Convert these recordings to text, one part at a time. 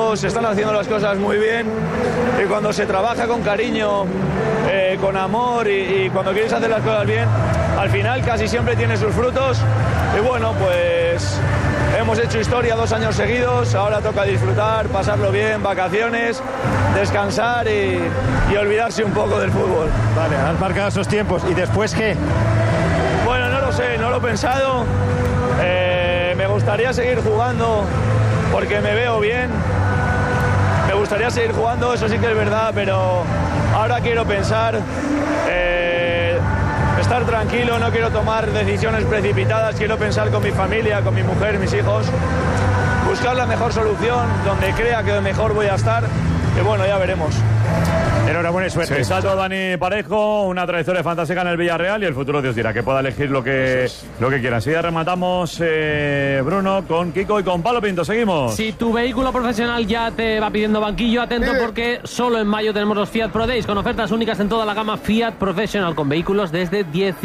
se están haciendo las cosas muy bien, y cuando se trabaja con cariño, con amor y cuando quieres hacer las cosas bien, al final casi siempre tiene sus frutos. Y bueno, pues hemos hecho historia 2 años seguidos, ahora toca disfrutar, pasarlo bien, vacaciones, descansar y olvidarse un poco del fútbol. Vale, has marcado esos tiempos. ¿Y después qué? Bueno, no lo sé, no lo he pensado. Me gustaría seguir jugando porque me veo bien. Me gustaría seguir jugando, eso sí que es verdad, pero ahora quiero pensar, estar tranquilo, no quiero tomar decisiones precipitadas, quiero pensar con mi familia, con mi mujer, mis hijos, buscar la mejor solución, donde crea que mejor voy a estar, y bueno, ya veremos. Enhorabuena y suerte. Salto Dani Parejo, una trayectoria fantástica en el Villarreal y el futuro Dios dirá, que pueda elegir lo que quiera. Así ya rematamos, Bruno, con Kiko y con Pablo Pinto. Seguimos. Si tu vehículo profesional ya te va pidiendo banquillo, atento porque solo en mayo tenemos los Fiat Pro Days con ofertas únicas en toda la gama Fiat Professional, con vehículos desde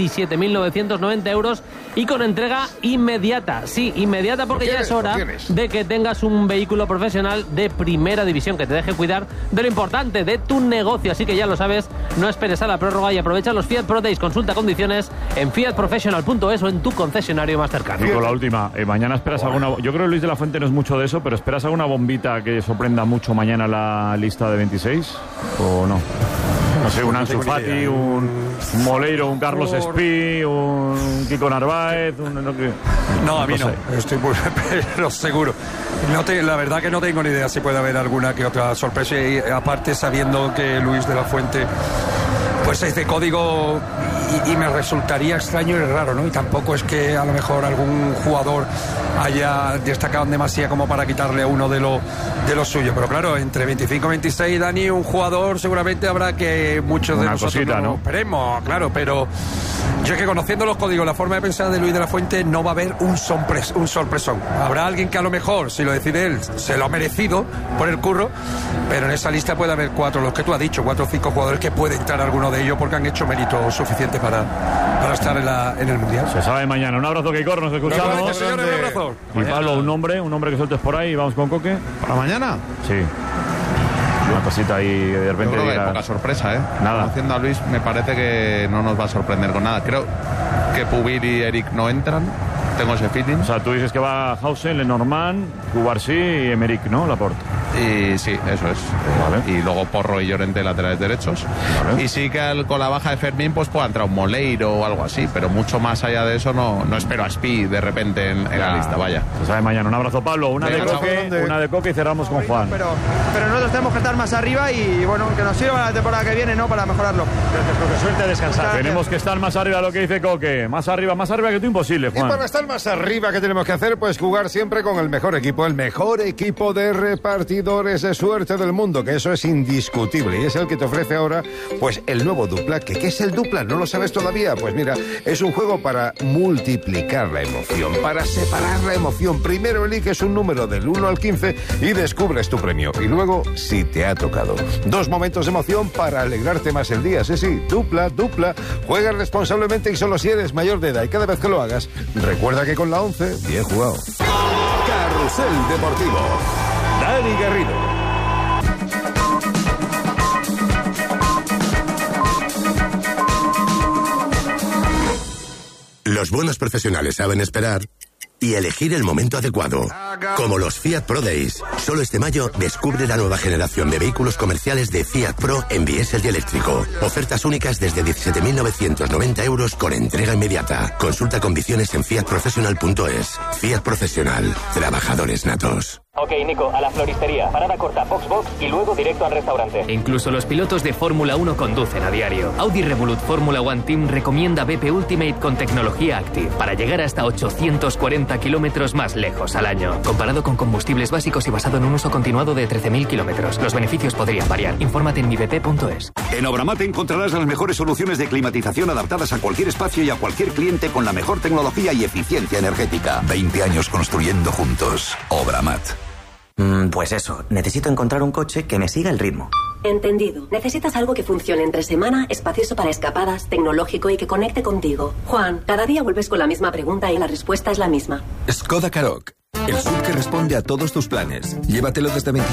17.990 euros y con entrega inmediata. Sí, inmediata, porque ya es hora de que tengas un vehículo profesional de primera división que te deje cuidar de lo importante, de tu negocio. Así que ya lo sabes, no esperes a la prórroga y aprovecha los Fiat Pro Days. Consulta condiciones en fiatprofessional.es o en tu concesionario más cercano. Con la última, mañana esperas alguna... Yo creo que Luis de la Fuente no es mucho de eso, pero ¿esperas alguna bombita que sorprenda mucho mañana la lista de 26? ¿O no? No sé, un Ansu Fati, un Moleiro, un Carlos Espí, un Kiko Narváez... No, a mí no. Estoy muy pero seguro. La verdad que no tengo ni idea si puede haber alguna que otra sorpresa. Y aparte, sabiendo que Luis de la Fuente pues es de código y me resultaría extraño y raro, ¿no? Y tampoco es que a lo mejor algún jugador haya destacado en demasía como para quitarle a uno de lo suyo. Pero claro, entre 25 y 26, Dani, un jugador seguramente habrá que muchos de nosotros cosita, ¿no? Esperemos, claro, pero yo es que conociendo los códigos, la forma de pensar de Luis de la Fuente, no va a haber un sorpresón. Habrá alguien que a lo mejor, si lo decide él, se lo ha merecido por el curro, pero en esa lista puede haber 4, los que tú has dicho, 4 o 5 jugadores que puede entrar alguno de ellos porque han hecho mérito suficiente para estar en el Mundial. Se sabe mañana. Un abrazo, Keikor, nos escuchamos. Señores, un abrazo. Y Pablo, un nombre que sueltes por ahí y vamos con Coque. ¿Para mañana? Sí. Una cosita ahí de repente. Yo creo que hay poca sorpresa, ¿eh? Nada. Conociendo a Luis, me parece que no nos va a sorprender con nada. Creo que Pubil y Eric no entran. Tengo ese feeling. O sea, tú dices que va Hausen, Lenormand, Cubarsí y Emerick, ¿no? Laporte. Y sí, eso es. Vale. Y luego Porro y Llorente, laterales derechos. Vale. Y sí que con la baja de Fermín pues pueda entrar un Moleiro o algo así, pero mucho más allá de eso no espero a Spi de repente en la lista, vaya. Se sabe mañana. Un abrazo, Pablo. Una de Coque y cerramos con Juan. Pero nosotros tenemos que estar más arriba y bueno, que nos sirva la temporada que viene, ¿no? Para mejorarlo. Gracias, Coque. Suerte a descansar. Tenemos que estar más arriba, lo que dice Coque. Más arriba que tú, imposible, Juan. Y para estar más arriba, ¿qué tenemos que hacer? Pues jugar siempre con el mejor equipo de repartidores de suerte del mundo, que eso es indiscutible, y es el que te ofrece ahora pues el nuevo Dupla. ¿Qué es el Dupla? ¿No lo sabes todavía? Pues mira, es un juego para multiplicar la emoción, para separar la emoción. Primero eliges un número del 1 al 15 y descubres tu premio, y luego, si te ha tocado, 2 momentos de emoción para alegrarte más el día. Sí, Dupla. Juega responsablemente y solo si eres mayor de edad, y cada vez que lo hagas, recuerda que con la 11, bien jugado. Carrusel Deportivo. Dani Garrido. Los buenos profesionales saben esperar y elegir el momento adecuado. Como los Fiat Pro Days. Solo este mayo descubre la nueva generación de vehículos comerciales de Fiat Pro en diésel y eléctrico. Ofertas únicas desde 17.990 euros con entrega inmediata. Consulta condiciones en fiatprofessional.es. Fiat Profesional. Trabajadores natos. Ok, Nico, a la floristería. Parada corta, Foxbox y luego directo al restaurante. Incluso los pilotos de Fórmula 1 conducen a diario. Audi Revolut Fórmula One Team recomienda BP Ultimate con tecnología Active para llegar hasta 840 kilómetros más lejos al año. Comparado con combustibles básicos y basado en un uso continuado de 13.000 kilómetros. Los beneficios podrían variar. Infórmate en mibp.es. En Obramat encontrarás las mejores soluciones de climatización adaptadas a cualquier espacio y a cualquier cliente con la mejor tecnología y eficiencia energética. 20 años construyendo juntos. Obramat. Pues eso, necesito encontrar un coche que me siga el ritmo. Entendido. Necesitas algo que funcione entre semana, espacioso para escapadas, tecnológico y que conecte contigo. Juan, cada día vuelves con la misma pregunta y la respuesta es la misma. Skoda Karoq, el SUV que responde a todos tus planes. Llévatelo desde 25